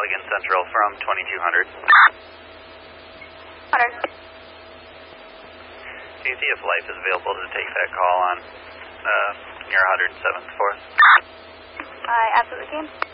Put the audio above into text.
Allegan Central from 2200. 100. Can you see if Life is available to take that call on near 107th 4th? I absolutely can.